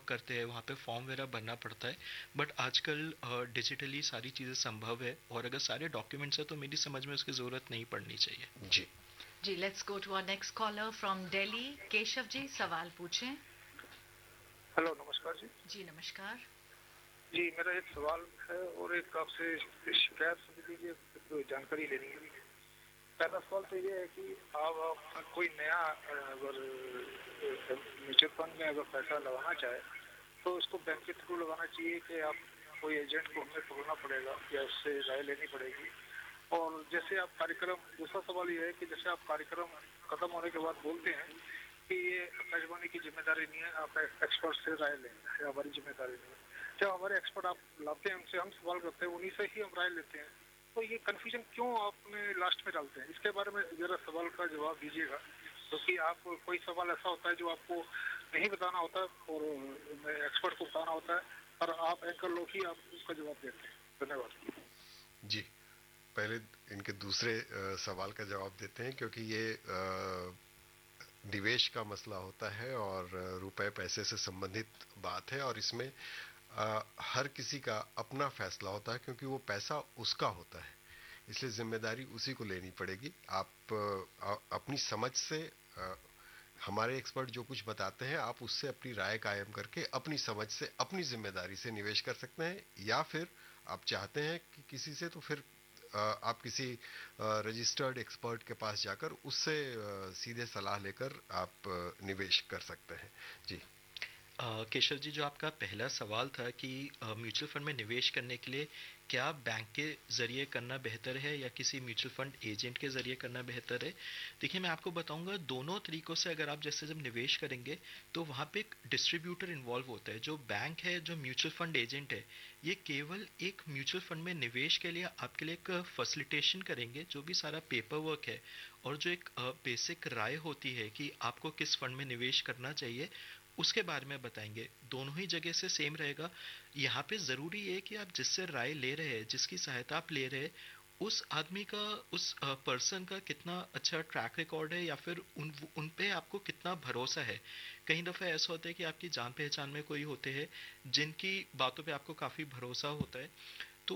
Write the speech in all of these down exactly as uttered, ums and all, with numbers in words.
करते हैं वहाँ पे फॉर्म वगैरह भरना पड़ता है, बट आजकल डिजिटली सारी चीज़ें संभव है, और अगर सारे डॉक्यूमेंट्स है तो मेरी समझ में उसकी ज़रूरत नहीं पड़नी चाहिए। जी जी, let's go to our next collar from Delhi. Keshav ji, सवाल पूछें। हेलो, नमस्कार जी। जी नमस्कार जी, मेरा एक सवाल है और एक आपसे शिकायत समझ लीजिए, जानकारी लेनी है। पहला सवाल तो ये है कि आप, आप कोई नया अगर म्यूचुअल फंड में अगर पैसा लगाना चाहे तो उसको बैंक के थ्रू लगाना चाहिए कि आप कोई एजेंट को हमें पकड़ना पड़ेगा या उससे राय लेनी पड़ेगी? और जैसे आप कार्यक्रम, दूसरा सवाल ये है कि जैसे आप कार्यक्रम खत्म होने के बाद बोलते हैं कि ये आकाशवाणी की जिम्मेदारी नहीं है, आप एक्सपर्ट से राय लें, हमारी जिम्मेदारी नहीं है। जब हमारे एक्सपर्ट आप लाते हैं, उनसे हम सवाल करते हैं, उन्हीं से ही हम राय लेते हैं, तो ये कंफ्यूजन क्यों आपने लास्ट में डालते हैं? इसके बारे में जरा सवाल का जवाब दीजिएगा, क्योंकि तो आप कोई सवाल ऐसा होता है जो आपको नहीं बताना होता और एक्सपर्ट को बताना होता है, और आप एंकर लोग ही आप उसका जवाब देते हैं। धन्यवाद जी। पहले इनके दूसरे सवाल का जवाब देते हैं, क्योंकि ये निवेश का मसला होता है और रुपए पैसे से संबंधित बात है, और इसमें आ, हर किसी का अपना फैसला होता है, क्योंकि वो पैसा उसका होता है, इसलिए जिम्मेदारी उसी को लेनी पड़ेगी। आप आ, अपनी समझ से आ, हमारे एक्सपर्ट जो कुछ बताते हैं, आप उससे अपनी राय कायम करके अपनी समझ से अपनी जिम्मेदारी से निवेश कर सकते हैं, या फिर आप चाहते हैं कि किसी से, तो फिर आप किसी रजिस्टर्ड एक्सपर्ट के पास जाकर उससे सीधे सलाह लेकर आप निवेश कर सकते हैं। जी केशव जी, जो आपका पहला सवाल था कि म्यूचुअल फंड में निवेश करने के लिए क्या बैंक के ज़रिए करना बेहतर है या किसी म्यूचुअल फंड एजेंट के ज़रिए करना बेहतर है? देखिए, मैं आपको बताऊंगा दोनों तरीक़ों से। अगर आप जैसे जब निवेश करेंगे तो वहाँ पे एक डिस्ट्रीब्यूटर इन्वॉल्व होता है। जो बैंक है, जो म्यूचुअल फंड एजेंट है, ये केवल एक म्यूचुअल फंड में निवेश के लिए आपके लिए एक फैसिलिटेशन करेंगे, जो भी सारा पेपर वर्क है और जो एक बेसिक राय होती है कि आपको किस फंड में निवेश करना चाहिए, उसके बारे में बताएंगे। दोनों ही जगह से सेम रहेगा। यहाँ पे ज़रूरी है कि आप जिससे राय ले रहे हैं, जिसकी सहायता आप ले रहे हैं, उस आदमी का, उस पर्सन का कितना अच्छा ट्रैक रिकॉर्ड है, या फिर उन उन पे आपको कितना भरोसा है। कई दफ़े ऐसा होता है कि आपकी जान पहचान में कोई होते हैं जिनकी बातों पे आपको काफ़ी भरोसा होता है, तो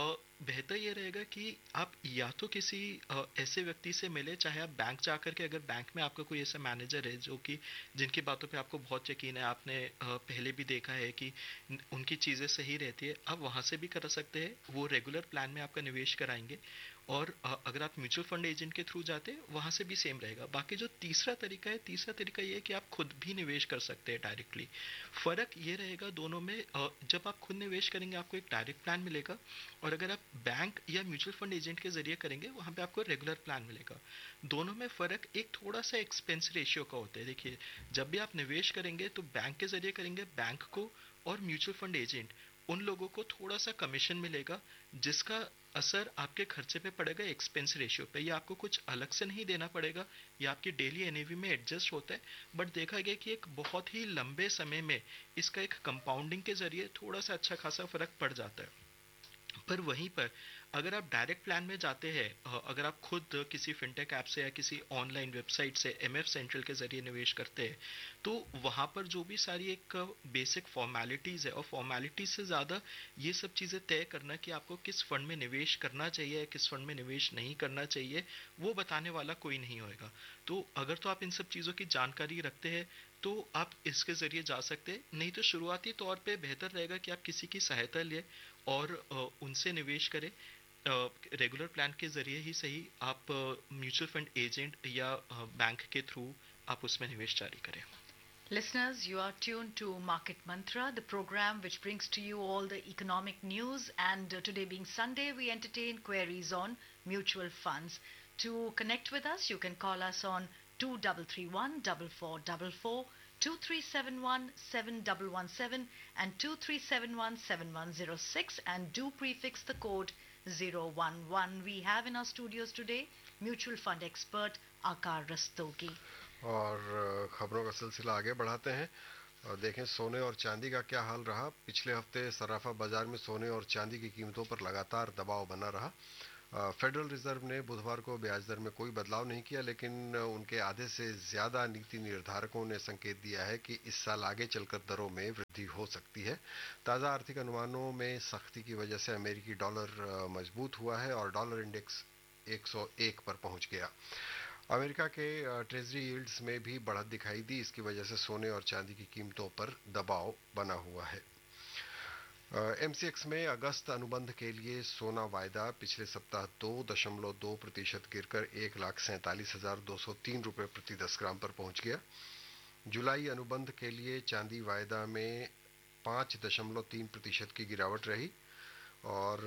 बेहतर ये रहेगा कि आप या तो किसी ऐसे व्यक्ति से मिले, चाहे आप बैंक जा कर के, अगर बैंक में आपका कोई ऐसा मैनेजर है जो कि जिनकी बातों पे आपको बहुत यकीन है, आपने पहले भी देखा है कि उनकी चीज़ें सही रहती है, आप वहाँ से भी कर सकते हैं। वो रेगुलर प्लान में आपका निवेश कराएंगे। और अगर आप म्यूचुअल फंड एजेंट के थ्रू जाते हैं, वहाँ से भी सेम रहेगा। बाकी जो तीसरा तरीका है, तीसरा तरीका ये है कि आप खुद भी निवेश कर सकते हैं डायरेक्टली। फ़र्क ये रहेगा दोनों में, जब आप खुद निवेश करेंगे आपको एक डायरेक्ट प्लान मिलेगा, और अगर आप बैंक या म्यूचुअल फंड एजेंट के जरिए करेंगे वहाँ पे आपको रेगुलर प्लान मिलेगा। दोनों में फ़र्क एक थोड़ा सा एक्सपेंस रेशियो का होता है। देखिए, जब भी आप निवेश करेंगे तो बैंक के जरिए करेंगे, बैंक को और म्यूचुअल फंड एजेंट, उन लोगों को थोड़ा सा कमीशन मिलेगा, जिसका असर आपके खर्चे पे पड़ेगा एक्सपेंस रेशियो पे। ये आपको कुछ अलग से नहीं देना पड़ेगा, ये आपकी डेली एनएवी में एडजस्ट होता है, बट देखा गया कि एक बहुत ही लंबे समय में इसका एक कंपाउंडिंग के जरिए थोड़ा सा अच्छा खासा फर्क पड़ जाता है। पर वहीं पर अगर आप डायरेक्ट प्लान में जाते हैं, अगर आप खुद किसी फिनटेक ऐप से या किसी ऑनलाइन वेबसाइट से एमएफ सेंट्रल के जरिए निवेश करते हैं, तो वहाँ पर जो भी सारी एक बेसिक फॉर्मेलिटीज़ है, और फॉर्मेलिटीज से ज़्यादा ये सब चीज़ें तय करना कि आपको किस फंड में निवेश करना चाहिए या किस फंड में निवेश नहीं करना चाहिए, वो बताने वाला कोई नहीं होएगा। तो अगर तो आप इन सब चीज़ों की जानकारी रखते हैं तो आप इसके ज़रिए जा सकते हैं, नहीं तो शुरुआती तौर पे बेहतर रहेगा कि आप किसी की सहायता लें और उनसे निवेश करें। रेगुलर प्लान के ज़रिए ही सही, आप म्यूचुअल फंड एजेंट या बैंक के थ्रू आप उसमें निवेश जारी करें। Listeners, you are tuned to Market Mantra, the program which brings to you all the economic news, and uh, today being Sunday, we entertain queries on mutual funds. To connect with us, you can call us on two three three one, four four four four, two three seven one, seven one one seven and two three seven one, seven one zero six, and do prefix the code zero one one. We have in our studios today mutual fund expert Akar Rastogi. और खबरों का सिलसिला आगे बढ़ाते हैं और देखें सोने और चांदी का क्या हाल रहा। पिछले हफ्ते सराफा बाजार में सोने और चांदी की कीमतों पर लगातार दबाव बना रहा। फेडरल रिजर्व ने बुधवार को ब्याज दर में कोई बदलाव नहीं किया, लेकिन उनके आधे से ज्यादा नीति निर्धारकों ने संकेत दिया है कि इस साल आगे चलकर दरों में वृद्धि हो सकती है। ताजा आर्थिक अनुमानों में सख्ती की वजह से अमेरिकी डॉलर मजबूत हुआ है और डॉलर इंडेक्स एक सौ एक पर पहुंच गया। अमेरिका के ट्रेजरी यील्ड्स में भी बढ़त दिखाई दी। इसकी वजह से सोने और चांदी की कीमतों पर दबाव बना हुआ है। एमसीएक्स में अगस्त अनुबंध के लिए सोना वायदा पिछले सप्ताह दो दशमलव दो प्रतिशत गिरकर एक लाख सैंतालीस हजार दो सौ तीन रुपये प्रति दस ग्राम पर पहुंच गया। जुलाई अनुबंध के लिए चांदी वायदा में पाँच दशमलव तीन प्रतिशत की गिरावट रही और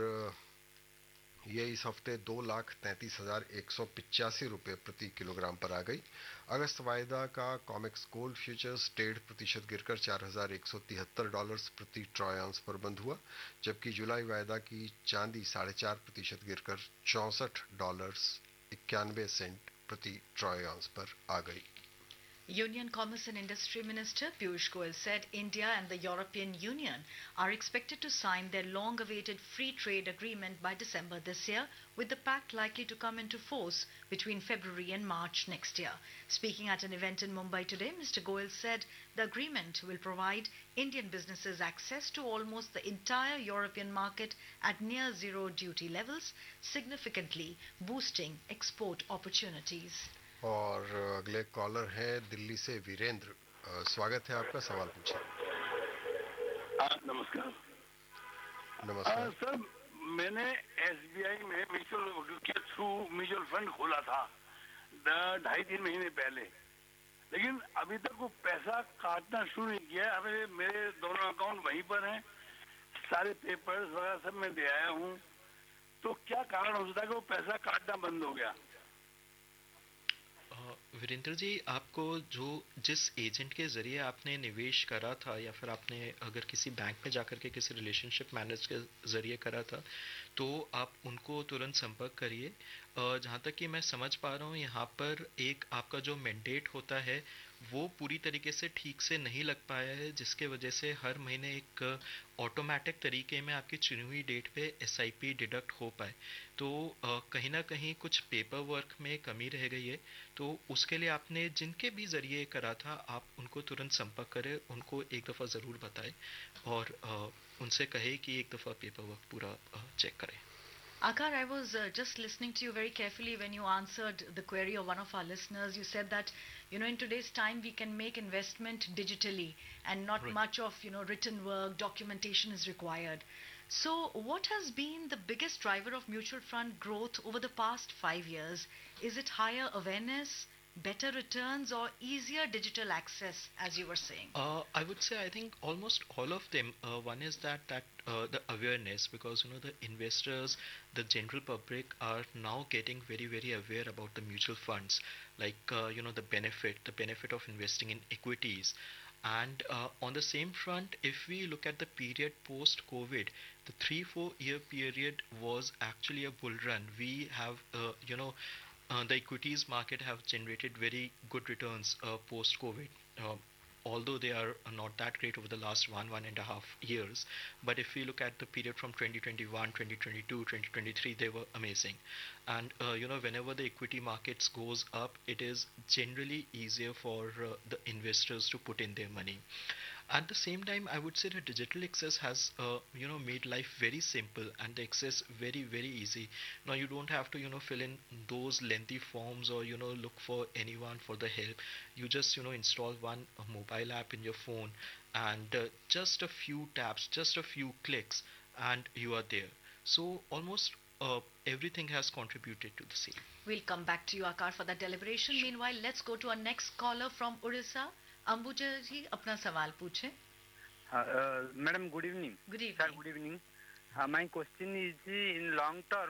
ये इस हफ्ते दो लाख तैंतीस हजार एक सौ पिचासी रुपये प्रति किलोग्राम पर आ गई। अगस्त वायदा का कॉमेक्स गोल्ड फ्यूचर्स डेढ़ प्रतिशत गिरकर चार हजार एक सौ तिहत्तर डॉलर प्रति ट्रॉय आउंस पर बंद हुआ, जबकि जुलाई वायदा की चांदी साढ़े चार प्रतिशत गिरकर चौसठ डॉलर इक्यानवे सेंट प्रति ट्रॉय आउंस पर आ गई। Union Commerce and Industry Minister Piyush Goyal said India and the European Union are expected to sign their long-awaited free trade agreement by December this year, with the pact likely to come into force between February and March next year. Speaking at an event in Mumbai today, Mister Goyal said the agreement will provide Indian businesses access to almost the entire European market at near zero duty levels, significantly boosting export opportunities. और अगले collar हैं दिल्ली से वीरेंद्र। स्वागत है आपका, सवाल पूछिए। नमस्कार। नमस्कार सर, मैंने एसबीआई में म्यूचुअल के थ्रू म्यूचुअल फंड खोला था ढाई तीन महीने पहले, लेकिन अभी तक वो पैसा काटना शुरू नहीं किया। अभी मेरे दोनों अकाउंट वहीं पर हैं, सारे पेपर्स वगैरह सब मैं दे आया हूँ, तो क्या कारण हो सकता है कि वो पैसा काटना बंद हो गया? वीरेंद्र जी, आपको जो जिस एजेंट के ज़रिए आपने निवेश करा था या फिर आपने अगर किसी बैंक में जाकर के किसी रिलेशनशिप मैनेजर के ज़रिए करा था, तो आप उनको तुरंत संपर्क करिए। जहाँ तक कि मैं समझ पा रहा हूँ, यहाँ पर एक आपका जो मैंडेट होता है वो पूरी तरीके से ठीक से नहीं लग पाया है, जिसके वजह से हर महीने एक ऑटोमेटिक तरीके में आपकी चुनी हुई डेट पे एसआईपी डिडक्ट हो पाए। तो आ, कहीं ना कहीं कुछ पेपर वर्क में कमी रह गई है, तो उसके लिए आपने जिनके भी ज़रिए करा था आप उनको तुरंत संपर्क करें, उनको एक दफ़ा ज़रूर बताएं और आ, उनसे कहे कि एक दफ़ा पेपर वर्क पूरा चेक करें। Akar, I was uh, just listening to you very carefully when you answered the query of one of our listeners. You said that, you know, in today's time we can make investment digitally and not right. much of, you know, written work, documentation is required. So what has been the biggest driver of mutual fund growth over the past five years? Is it higher awareness, better returns, or easier digital access, as you were saying? Uh, I would say I think almost all of them. Uh, one is that that uh, the awareness, because you know the investors, the general public are now getting very very aware about the mutual funds, like uh, you know the benefit, the benefit of investing in equities. And uh, on the same front, if we look at the period post-COVID, the three four year period was actually a bull run. We have uh, you know. Uh, the equities market have generated very good returns uh, post-COVID, uh, although they are not that great over the last one, one and a half years. But if we look at the period from twenty twenty-one, twenty twenty-two, twenty twenty-three, they were amazing. And, uh, you know, whenever the equity markets goes up, it is generally easier for uh, the investors to put in their money. At the same time, I would say that digital access has, uh, you know, made life very simple and the access very, very easy. Now, you don't have to, you know, fill in those lengthy forms or, you know, look for anyone for the help. You just, you know, install one uh, mobile app in your phone and uh, just a few taps, just a few clicks, and you are there. So, almost uh, everything has contributed to the same. We'll come back to you, Akar, for that deliberation. Sure. Meanwhile, let's go to our next caller from Orissa. Ambuja जी अपना सवाल पूछें। Madam good evening. Good evening sir, good evening. हाँ, my question is in long term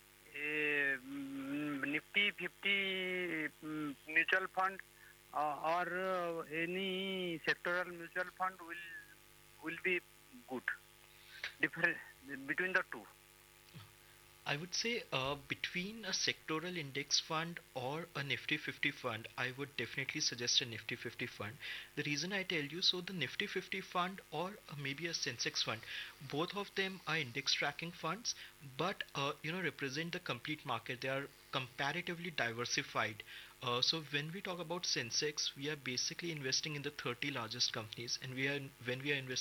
Nifty fifty mutual fund और any sectoral mutual fund will will be good, difference between the two. I would say uh, between a sectoral index fund or a Nifty fifty fund, I would definitely suggest a Nifty fifty fund. The reason I tell you, so the Nifty fifty fund or uh, maybe a Sensex fund, both of them are index tracking funds, but uh, you know represent the complete market. They are comparatively diversified. Uh, so when we talk about Sensex, we are basically investing in the thirty largest companies, and we are when we are investing